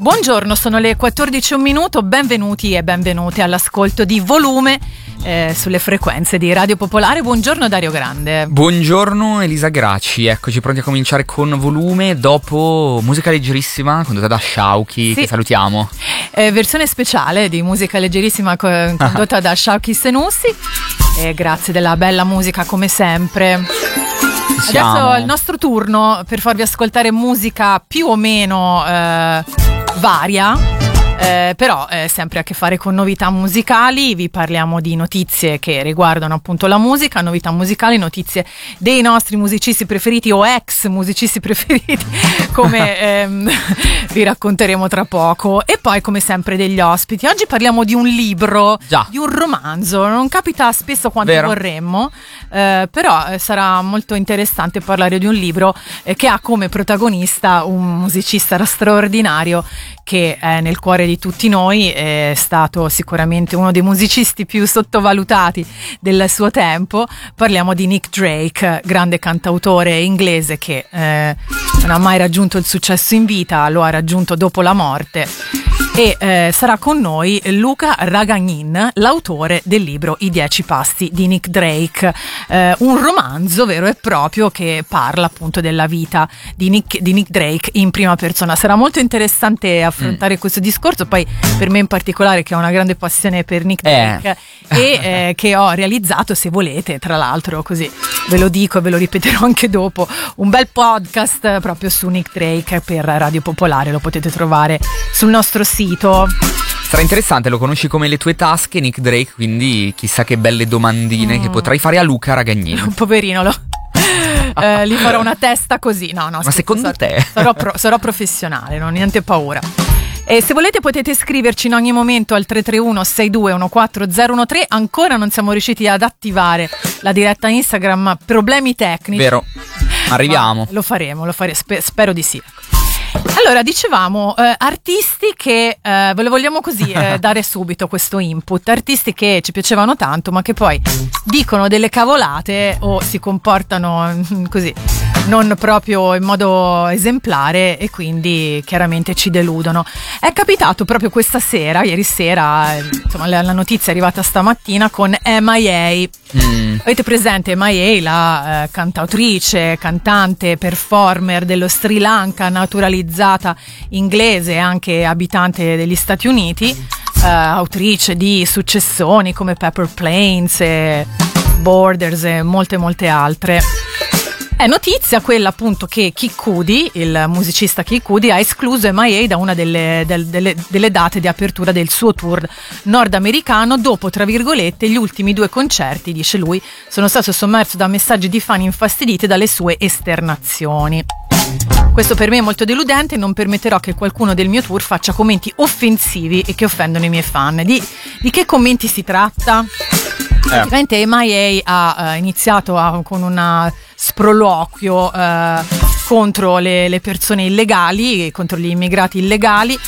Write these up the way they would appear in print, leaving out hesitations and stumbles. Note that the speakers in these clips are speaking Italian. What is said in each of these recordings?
Buongiorno, sono le 14:01, benvenuti e benvenute all'ascolto di Volume sulle frequenze di Radio Popolare. Buongiorno Dario Grande. Buongiorno Elisa Graci, eccoci pronti a cominciare con Volume dopo musica leggerissima condotta da Sciauchi, sì, che salutiamo. Versione speciale di musica leggerissima condotta da Sciauchi Senussi, grazie della bella musica come sempre. Adesso è il nostro turno per farvi ascoltare musica più o meno varia, però sempre a che fare con novità musicali. Vi parliamo di notizie che riguardano appunto la musica, novità musicali, notizie dei nostri musicisti preferiti o ex musicisti preferiti, come vi racconteremo tra poco, e poi come sempre degli ospiti. Oggi parliamo di un libro, di un romanzo, non capita spesso quanto vorremmo, però sarà molto interessante parlare di un libro che ha come protagonista un musicista straordinario che è nel cuore di tutti noi, è stato sicuramente uno dei musicisti più sottovalutati del suo tempo. Parliamo di Nick Drake, grande cantautore inglese che non ha mai raggiunto il successo in vita, lo ha raggiunto dopo la morte. E sarà con noi Luca Ragagnin, l'autore del libro I 10 passi di Nick Drake, un romanzo vero e proprio che parla appunto della vita di Nick Drake in prima persona. Sarà molto interessante affrontare questo discorso, poi per me in particolare, che ho una grande passione per Nick Drake e che ho realizzato, se volete, tra l'altro, così ve lo dico e ve lo ripeterò anche dopo, un bel podcast proprio su Nick Drake per Radio Popolare, lo potete trovare sul nostro sito. Sarà interessante, lo conosci come le tue tasche, Nick Drake, quindi chissà che belle domandine che potrai fare a Luca Ragagnino. Poverino, gli farò una testa così. No, ma secondo te? Sarò professionale, non ho niente paura. E se volete potete scriverci in ogni momento al 331 6214013. Ancora non siamo riusciti ad attivare la diretta Instagram, problemi tecnici. Vero, arriviamo. Ma lo faremo, spero di sì. Allora, dicevamo artisti che ve lo vogliamo così dare subito questo input, artisti che ci piacevano tanto ma che poi dicono delle cavolate o si comportano così non proprio in modo esemplare e quindi chiaramente ci deludono. È capitato proprio questa sera, ieri sera, insomma la notizia è arrivata stamattina con M.I.A. Avete presente M.I.A., la cantautrice, cantante, performer dello Sri Lanka, naturalizzata inglese e anche abitante degli Stati Uniti, autrice di successoni come Pepper Plains, Borders e molte altre. È notizia quella appunto che Kid Cudi, il musicista Kid Cudi, ha escluso M.I.A. da una delle date di apertura del suo tour nordamericano dopo, tra virgolette, gli ultimi 2 concerti, dice lui, sono stato sommerso da messaggi di fan infastiditi dalle sue esternazioni. Questo per me è molto deludente, non permetterò che qualcuno del mio tour faccia commenti offensivi e che offendono i miei fan. Di che commenti si tratta? Praticamente M.I.A. ha iniziato con una sproloquio contro le persone illegali, contro gli immigrati illegali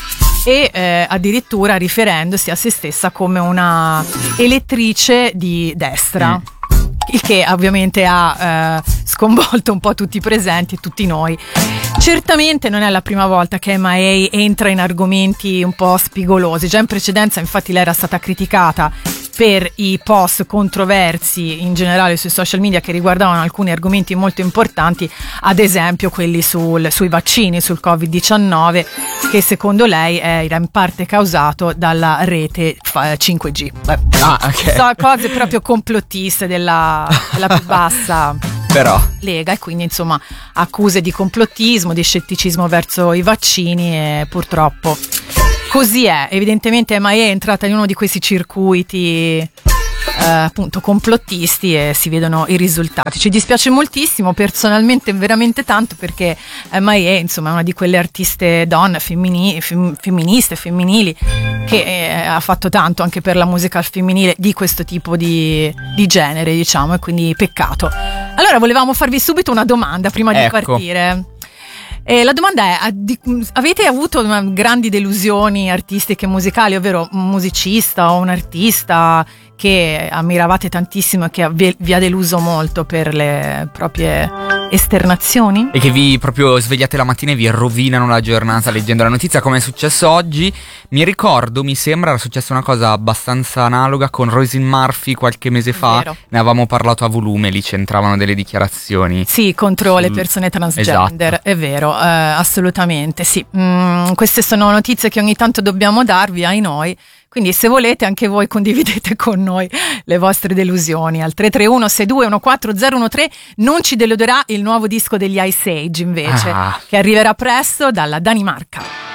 e addirittura riferendosi a se stessa come una elettrice di destra. Il che ovviamente ha sconvolto un po' tutti i presenti e tutti noi. Certamente non è la prima volta che M.I.A. entra in argomenti un po' spigolosi. Già in precedenza infatti lei era stata criticata per i post controversi in generale sui social media che riguardavano alcuni argomenti molto importanti, ad esempio quelli sui vaccini, sul Covid-19, che secondo lei era in parte causato dalla rete 5G. So, cose proprio complottiste della più bassa lega, e quindi insomma accuse di complottismo, di scetticismo verso i vaccini, e purtroppo così è. Evidentemente M.I.A. è entrata in uno di questi circuiti appunto complottisti e si vedono i risultati. Ci dispiace moltissimo, personalmente veramente tanto, perché M.I.A. insomma è una di quelle artiste donne femministe, femminili, che ha fatto tanto anche per la musica femminile di questo tipo di genere, diciamo, e quindi peccato. Allora volevamo farvi subito una domanda prima di partire. E la domanda è: avete avuto grandi delusioni artistiche musicali, ovvero un musicista o un artista che ammiravate tantissimo e che vi ha deluso molto per le proprie esternazioni? E che vi proprio svegliate la mattina e vi rovinano la giornata leggendo la notizia, come è successo oggi. Mi sembra era successa una cosa abbastanza analoga con Roisin Murphy qualche mese fa. Vero. Ne avevamo parlato a volume, lì c'entravano delle dichiarazioni. Sì, contro le persone transgender, esatto. È vero, assolutamente sì. Queste sono notizie che ogni tanto dobbiamo darvi, ai noi. Quindi se volete anche voi condividete con noi le vostre delusioni al 331-6214-013. Non ci deluderà il nuovo disco degli Ice Age invece, che arriverà presto dalla Danimarca.